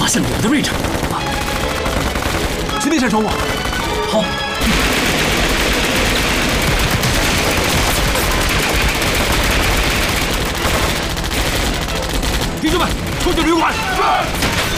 发现了我们的位置。啊，去那扇窗户。好。弟兄们，冲进旅馆！